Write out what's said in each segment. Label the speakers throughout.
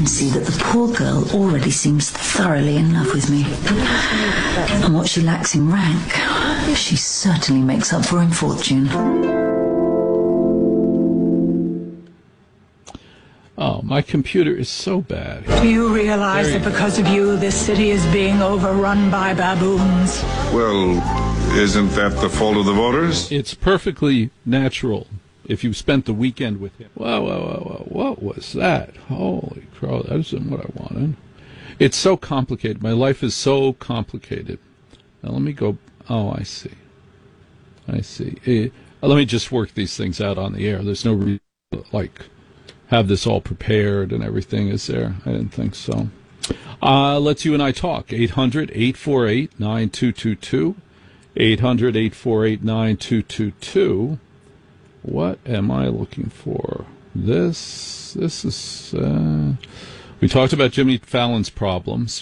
Speaker 1: see that the poor girl already seems thoroughly in love with me. And what she lacks in rank, she certainly makes up for in fortune.
Speaker 2: Oh, my computer is so bad.
Speaker 3: Do you realize that because of you, this city is being overrun by baboons?
Speaker 4: Well, isn't that the fault of the voters?
Speaker 2: It's perfectly natural if you spent the weekend with him. Whoa, what was that? Holy crow, that isn't what I wanted. It's so complicated. My life is so complicated. Now let me go. Oh, I see. Let me just work these things out on the air. There's no reason to, have this all prepared and everything, is there? I didn't think so. Let's you and I talk. 800-848-9222. 800-848-9222. What am I looking for? This is... we talked about Jimmy Fallon's problems.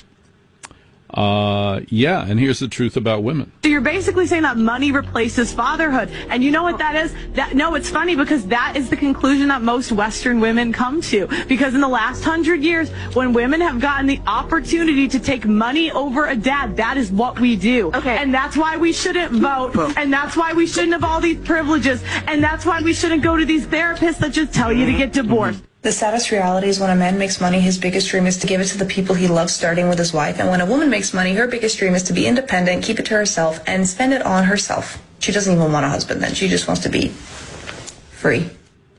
Speaker 2: And here's the truth about women.
Speaker 5: So you're basically saying that money replaces fatherhood. And you know what that is? No, it's funny because that is the conclusion that most Western women come to. Because in the last 100 years, when women have gotten the opportunity to take money over a dad, that is what we do. Okay. And that's why we shouldn't vote. And that's why we shouldn't have all these privileges. And that's why we shouldn't go to these therapists that just tell you to get divorced.
Speaker 6: The saddest reality is when a man makes money, his biggest dream is to give it to the people he loves, starting with his wife. And when a woman makes money, her biggest dream is to be independent, keep it to herself, and spend it on herself. She doesn't even want a husband then. She just wants to be free.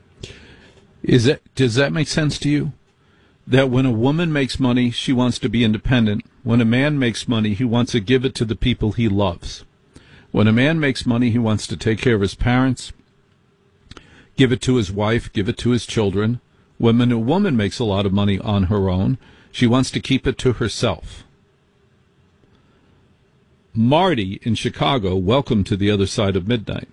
Speaker 2: Does that make sense to you? That when a woman makes money, she wants to be independent. When a man makes money, he wants to give it to the people he loves. When a man makes money, he wants to take care of his parents, give it to his wife, give it to his children. When a woman makes a lot of money on her own, she wants to keep it to herself. Marty in Chicago, welcome to the other side of midnight.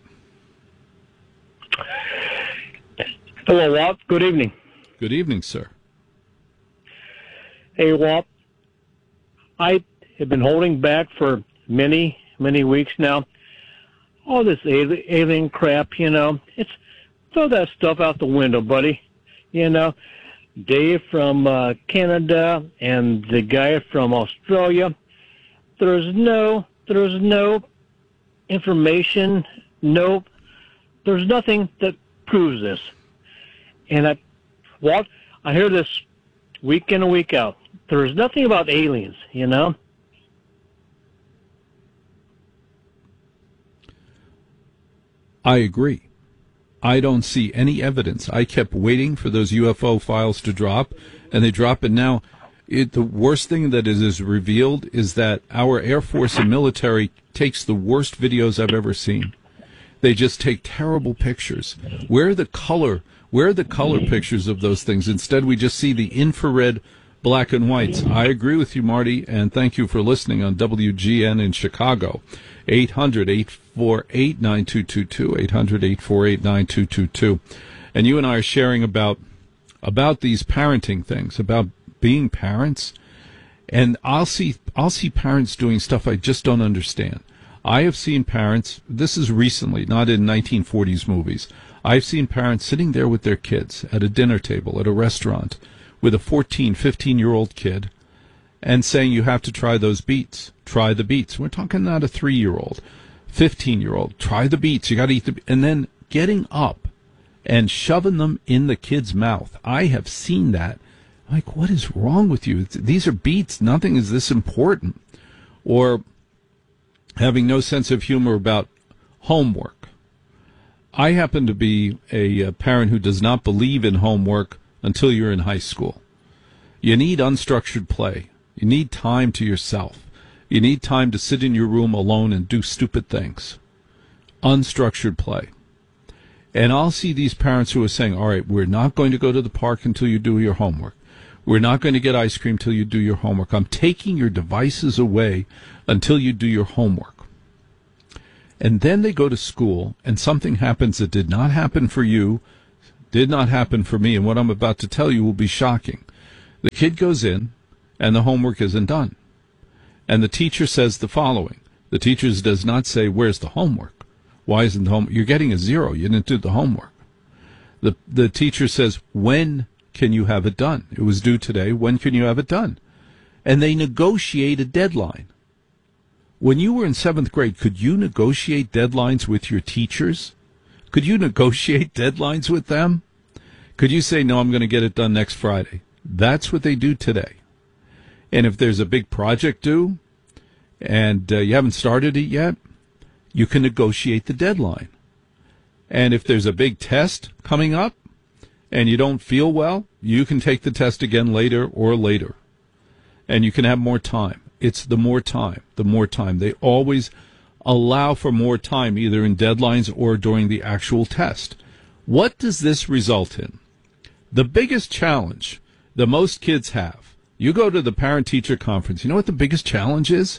Speaker 7: Hello, Walt. Good evening.
Speaker 2: Good evening, sir.
Speaker 7: Hey, Walt. I have been holding back for many, many weeks now. All this alien crap, it's throw that stuff out the window, buddy. Dave from Canada and the guy from Australia. There's no information. There's nothing that proves this. And I hear this week in and week out. There's nothing about aliens,
Speaker 2: I agree. I don't see any evidence. I kept waiting for those UFO files to drop, and they drop. And now the worst thing that is revealed is that our Air Force and military takes the worst videos I've ever seen. They just take terrible pictures. Where are the color pictures of those things? Instead, we just see the infrared black and whites. I agree with you, Marty, and thank you for listening on WGN in Chicago. 800-848-9222, 800-848-9222. And you and I are sharing about these parenting things, about being parents. And I'll see parents doing stuff I just don't understand. I have seen parents, this is recently, not in 1940s movies. I've seen parents sitting there with their kids at a dinner table at a restaurant with a 14, 15-year-old kid and saying, you have to try those beets. Try the beets. We're talking not a 3-year-old, 15-year-old. Try the beets. You got to eat and then getting up and shoving them in the kid's mouth. I have seen that. Like, what is wrong with you? These are beets. Nothing is this important. Or having no sense of humor about homework. I happen to be a parent who does not believe in homework until you're in high school. You need unstructured play. You need time to yourself. You need time to sit in your room alone and do stupid things. Unstructured play. And I'll see these parents who are saying, all right, we're not going to go to the park until you do your homework. We're not going to get ice cream till you do your homework. I'm taking your devices away until you do your homework. And then they go to school, and something happens that did not happen for you, did not happen for me, and what I'm about to tell you will be shocking. The kid goes in, and the homework isn't done. And the teacher says the following. The teacher does not say, where's the homework? Why isn't the homework? You're getting a 0. You didn't do the homework. The teacher says, when can you have it done? It was due today. When can you have it done? And they negotiate a deadline. When you were in 7th grade, could you negotiate deadlines with your teachers? Could you negotiate deadlines with them? Could you say, no, I'm going to get it done next Friday? That's what they do today. And if there's a big project due and you haven't started it yet, you can negotiate the deadline. And if there's a big test coming up and you don't feel well, you can take the test again later. And you can have more time. It's the more time. They always allow for more time, either in deadlines or during the actual test. What does this result in? The biggest challenge that most kids have, you go to the parent-teacher conference, you know what the biggest challenge is?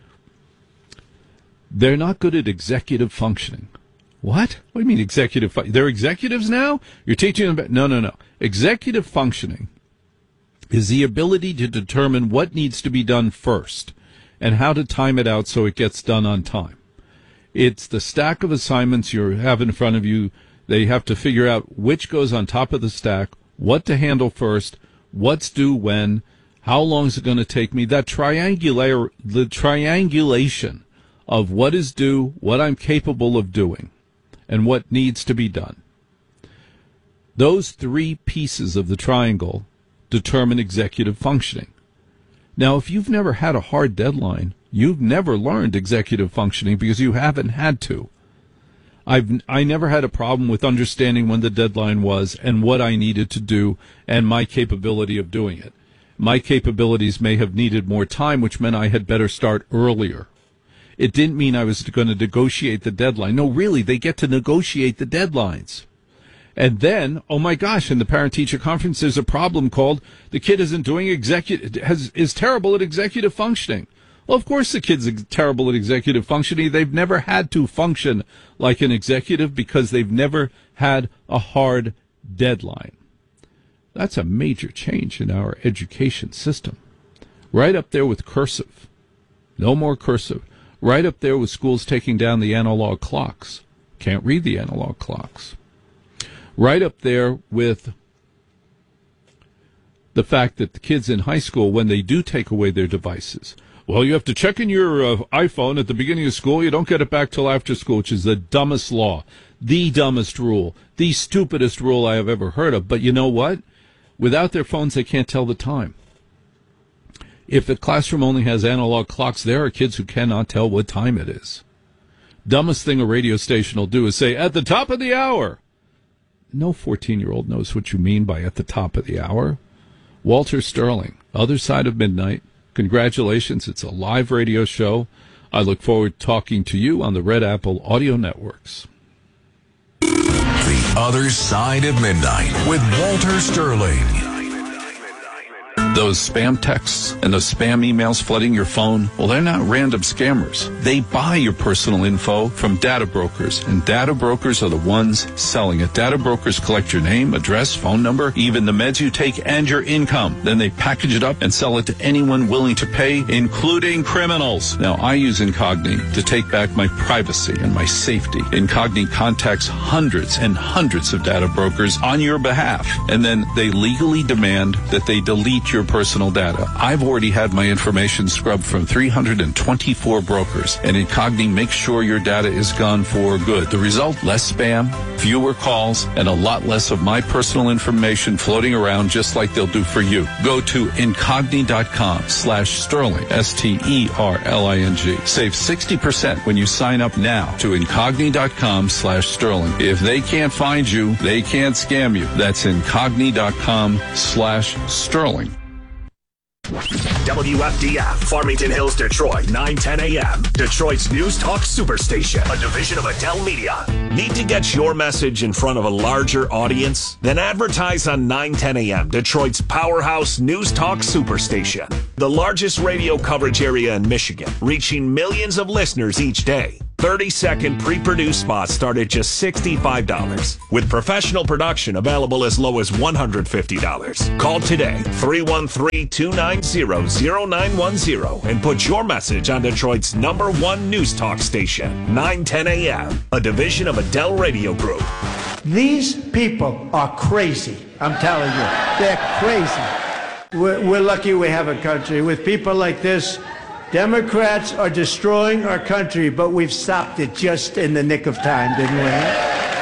Speaker 2: They're not good at executive functioning. What? What do you mean executive functioning? They're executives now? You're teaching them about... No. Executive functioning is the ability to determine what needs to be done first and how to time it out so it gets done on time. It's the stack of assignments you have in front of you. They have to figure out which goes on top of the stack, what to handle first, what's due when, how long is it going to take me. That the triangulation of what is due, what I'm capable of doing, and what needs to be done. Those three pieces of the triangle determine executive functioning. Now, if you've never had a hard deadline, you've never learned executive functioning because you haven't had to. I never had a problem with understanding when the deadline was and what I needed to do and my capability of doing it. My capabilities may have needed more time, which meant I had better start earlier. It didn't mean I was going to negotiate the deadline. No, really, they get to negotiate the deadlines. And then, oh my gosh, in the parent-teacher conference, there's a problem called the kid isn't doing is terrible at executive functioning. Well, of course the kid's terrible at executive functioning. They've never had to function like an executive because they've never had a hard deadline. That's a major change in our education system. Right up there with cursive. No more cursive. Right up there with schools taking down the analog clocks. Can't read the analog clocks. Right up there with the fact that the kids in high school, when they do take away their devices, well, you have to check in your iPhone at the beginning of school. You don't get it back till after school, which is the dumbest law, the dumbest rule, the stupidest rule I have ever heard of. But you know what? Without their phones, they can't tell the time. If the classroom only has analog clocks, there are kids who cannot tell what time it is. Dumbest thing a radio station will do is say, at the top of the hour. No 14-year-old knows what you mean by at the top of the hour. Walter Sterling, Other Side of Midnight. Congratulations, it's a live radio show. I look forward to talking to you on the Red Apple Audio Networks.
Speaker 8: The Other Side of Midnight with Walter Sterling.
Speaker 2: Those spam texts and those spam emails flooding your phone, well, they're not random scammers. They buy your personal info from data brokers, and data brokers are the ones selling it. Data brokers collect your name, address, phone number, even the meds you take, and your income. Then they package it up and sell it to anyone willing to pay, including criminals. Now, I use Incogni to take back my privacy and my safety. Incogni contacts hundreds and hundreds of data brokers on your behalf, and then they legally demand that they delete your personal data. I've already had my information scrubbed from 324 brokers, and Incogni makes sure your data is gone for good. The result? Less spam, fewer calls, and a lot less of my personal information floating around just like they'll do for you. Go to Incogni.com/Sterling, Sterling. Save 60% when you sign up now to Incogni.com/Sterling. If they can't find you, they can't scam you. That's Incogni.com/Sterling.
Speaker 9: WFDF, Farmington Hills, Detroit, 9:10 a.m. Detroit's News Talk Superstation, a division of Adele Media. Need to get your message in front of a larger audience? Then advertise on 9:10 a.m. Detroit's powerhouse News Talk Superstation, the largest radio coverage area in Michigan, reaching millions of listeners each day. 30-second pre-produced spots start at just $65, with professional production available as low as $150. Call today, 313-290-0910, and put your message on Detroit's #1 news talk station, 910 a.m., a division of Adele Radio Group.
Speaker 10: These people are crazy. I'm telling you, they're crazy. We're lucky we have a country. With people like this, Democrats are destroying our country, but we've stopped it just in the nick of time, didn't we?